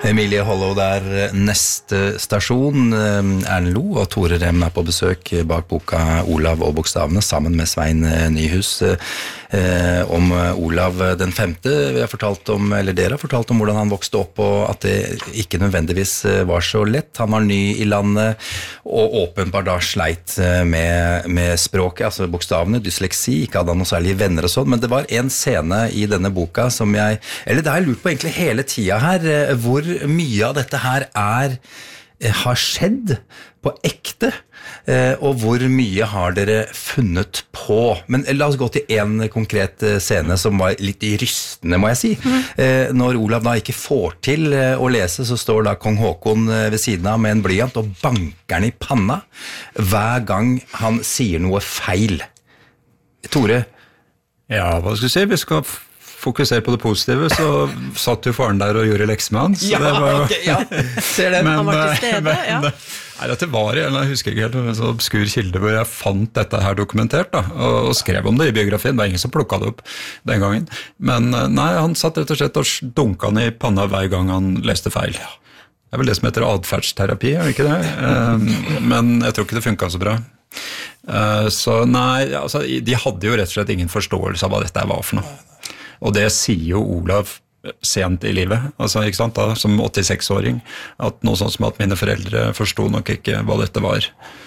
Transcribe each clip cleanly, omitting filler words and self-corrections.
Emilie Hollow der, neste stasjon. Erlend Lo og Tore Rem på besøk bak boka Olav og bokstavene, sammen med Svein Nyhus, om Olav den femte. Dere har fortalt om hvordan han vokste opp, og at det ikke nødvendigvis var så lett. Han var ny i landet, og åpenbart da sleit med språket, altså bokstavene, dysleksi, ikke hadde han noe særlig venner og sånn, men det var en scene i denne boka som det har jeg lurt på egentlig hele tiden her, hvor mye av dette her har skjedd på ekte, og hvor mye har dere funnet på. Men la oss gå til en konkret scene som var litt rystende, må jeg si. Når Olav da ikke får til å lese, så står da kong Håkon ved siden av med en blyant og banker han i panna hver gang han sier noe feil. Tore? Ja, hva skal vi si? Vi skal fokusere på det positive, så satt jo faren der og gjorde lekser med han. Ja, det var, okay, ja, ser det. Han var til stede, ja. Nei, dette var jeg husker ikke helt, en så obskur kilde hvor jeg fant dette her dokumentert da, og skrev om det i biografien. Det var ingen som plukket det opp den gangen. Men nei, han satt rett og slett og dunket han i panna hver gang han leste feil. Det er vel det som heter adferdsterapi, er det ikke det? Men jeg tror ikke det funket så bra. Så nei, altså, de hadde jo rett og slett ingen forståelse av hva dette var for noe. Og det sier jo Olav sent i livet, altså, ikke sant, da, som 86-åring, at noe sånt som at mine foreldre forstod nok ikke hva dette var.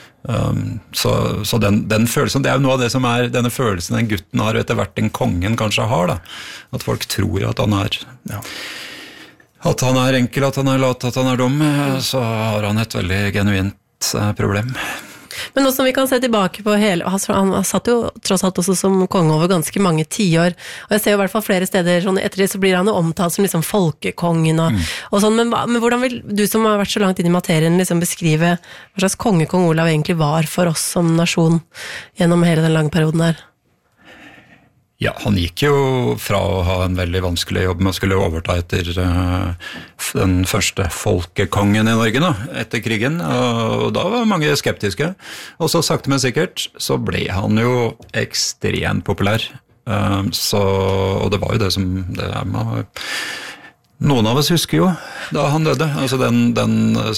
Så den følelsen, det er jo noe av det som er denne følelsen den gutten har, og etter hvert den kongen kanskje har, da. At folk tror at han er... Ja. At han er enkel, at han er lat, at han er dum, så har han et veldig genuint problem. Men nå som vi kan se tilbake på han satt jo tross alt også som konge over ganske mange tiår, og jeg ser jo i hvert fall flere steder, sånn, etter det så blir han jo omtalt som liksom folkekongen og sånn, men hvordan vil du som har vært så langt inn i materien liksom beskrive hva slags kong Olav egentlig var for oss som nasjon gjennom hele den lange perioden der? Ja, han gikk jo fra å ha en veldig vanskelig jobb med å skulle overta etter den første folkekongen i Norge da, etter krigen, og da var mange skeptiske. Og så sakte men sikkert så ble han jo ekstremt populær. Og det var jo det som noen av oss husker jo da han døde. Altså den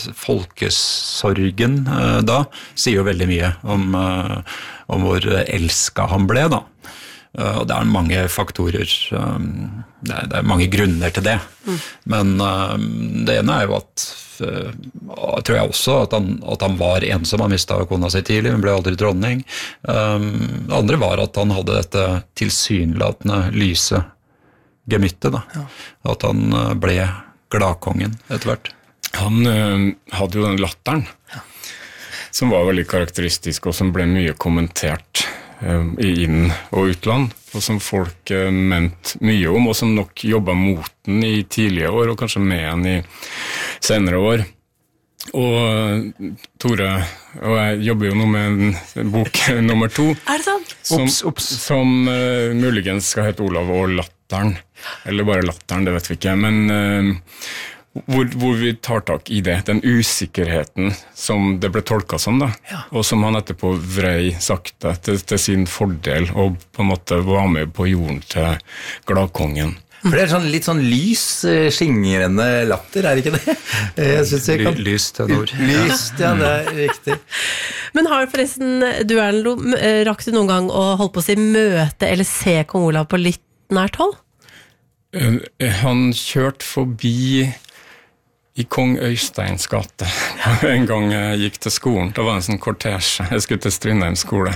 folkesorgen da sier jo veldig mye om hvor elsket han ble da. Og det er mange faktorer, det er mange grunner til det. Men det ene er jo at, tror jeg også, at han var ensom, han mistet kona si tidlig, hun ble aldri dronning. Det andre var at han hadde dette tilsynelatende lyse gemyttet, da. Ja. At han ble gladkongen etter hvert. Han hadde jo den latteren, som var veldig karakteristisk, og som ble mye kommentert i inn- og utland, og som folk mente mye om, og som nok jobbet mot den i tidlige år, og kanskje med den i senere år. Og Tore og jeg jobber jo nå med en bok nummer 2. Er det sant? Som muligens skal hete Olav og latteren, eller bare latteren, det vet vi ikke, men hvor vi tar tak i det, den usikkerheten som det ble tolket som da, og som han etterpå vrei sakte til sin fordel, og på en måte var med på jorden til gladkongen. For det er litt sånn lys, skingrende latter, er det ikke det? Jeg synes jeg kan... Lyst til ord. Lyst, ja, det er riktig. Men har forresten, du Erlend Lo, rakk du noen gang å holde på å si møte eller se kong Olav på litt nært hold? Han kjørte forbi i Kong Øysteins gate en gang jeg gikk til skolen. Da var det en sånn kortesje. Jeg skulle til Strindheim skole.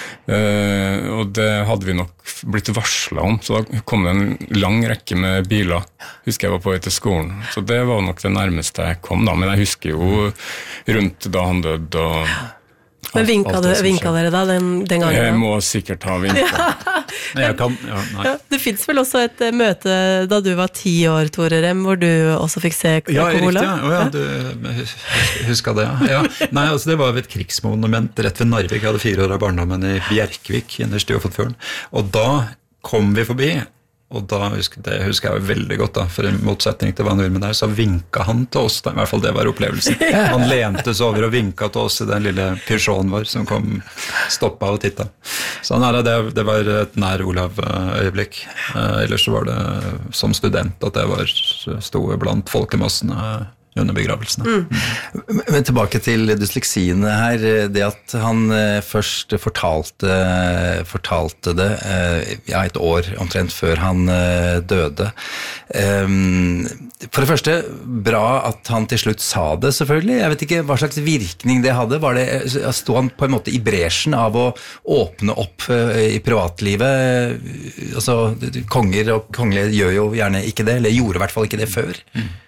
Og det hadde vi nok blitt varslet om, så da kom det en lang rekke med biler. Husker jeg var på vei til skolen. Så det var nok det nærmeste jeg kom da, men jeg husker jo rundt da han døde og... Men vinket dere da den gangen? Jeg må sikkert ha vinket. Det finnes vel også et møte da du var 10 år, Tore Rem, hvor du også fikk se kong Olav? Ja, du husker det, ja. Nei, altså det var et krigsmonument rett ved Narvik. Jeg hadde 4 år av barndommen i Bjerkvik, innerst i Ofotfjorden. Og da kom vi forbi Og da det husker jeg jo veldig godt da, for i motsetning til hva han gjorde med der, så vinket han til oss, da. I hvert fall det var opplevelsen. Han lente seg over og vinket til oss i den lille Peugeoten vår, som kom, stoppet og tittet. Så det var et nær Olav-øyeblikk. Ellers så var det som student at jeg stod blant folkemassene under begravelsene. Men tilbake til dysleksiene her, det at han først fortalte det et år omtrent før han døde. For det første, bra at han til slutt sa det, selvfølgelig. Jeg vet ikke hva slags virkning det hadde. Stod han på en måte i bresjen av å åpne opp i privatlivet? Altså, konger og kongelige gjør jo gjerne ikke det, eller gjorde i hvert fall ikke det før.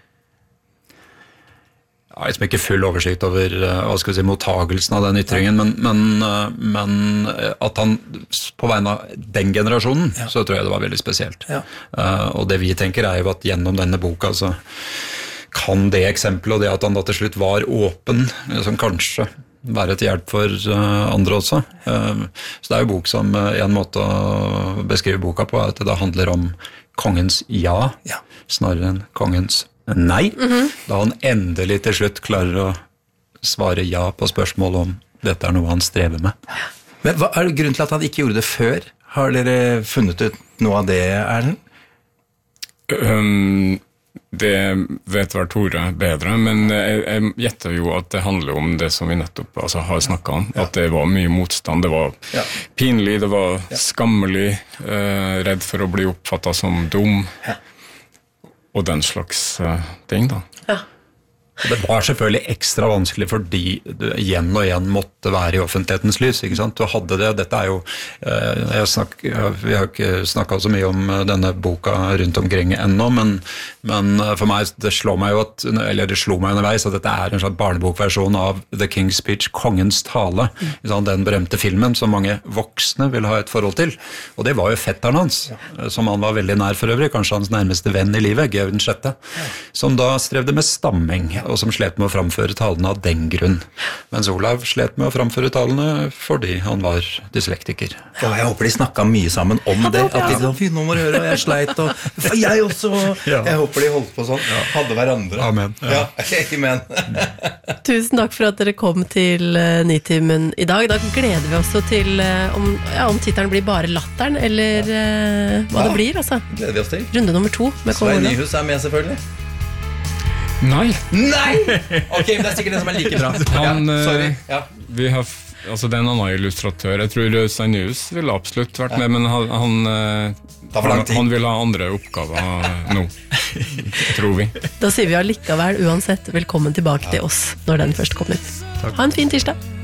Jeg har ikke full oversikt over mottagelsen av den ytringen, men at han på vegne av den generasjonen, så tror jeg det var veldig spesielt. Ja. Og det vi tenker jo at gjennom denne boka så kan det eksempelet, og det at han da til slutt var åpen, som kanskje være til hjelp for andre også. Så det jo bok som en måte å beskrive boka på, at det handler om kongens ja. Snarere enn kongens nei, da han endelig til slutt klarer å svare ja på spørsmål om dette noe han strever med. Men hva grunnen til at han ikke gjorde det før? Har dere funnet ut noe av det, Erlend? Det vet vel Tore bedre, men jeg gjetter jo at det handler om det som vi nettopp har snakket om, at det var mye motstand, det var pinlig, det var skammelig, redd for å bli oppfattet som dum, og den slags ting da. Det var selvfølgelig ekstra vanskelig fordi du igjen og igjen måtte være i offentlighetens lys, ikke sant? Du hadde det, dette jo, vi har ikke snakket så mye om denne boka rundt omkring ennå, men for meg, det slo meg underveis at dette en slags barnebokversjon av The King's Speech, Kongens tale, den berømte filmen som mange voksne vil ha et forhold til, og det var jo fetteren hans, som han var veldig nær for øvrig, kanskje hans nærmeste venn i livet, Georg den 6., som da strevde med stamming, og som slet med å framføre talene av den grunn. Mens Olav slet med å framføre talene fordi han var dyslektiker. Ja, jeg håper de snakket mye sammen om det. At de sa, nå må du høre, og jeg sleit, og jeg også. Jeg håper de holdt på sånn. Hadde hverandre. Amen. Ja, amen. Tusen takk for at dere kom til Nitimen i dag. Da gleder vi oss til om tittelen blir bare latteren, eller hva det blir, altså. Gleder vi oss til. Runde nummer 2 med Svein Nyhus med, selvfølgelig. Nei! Ok, men det sikkert den som like bra. Sorry. Vi har, det en annen illustratør. Jeg tror Svein Nyhus ville absolutt vært med, men han vil ha andre oppgaver nå, tror vi. Da sier vi allikevel uansett velkommen tilbake til oss når den først kommer. Ha en fin tirsdag.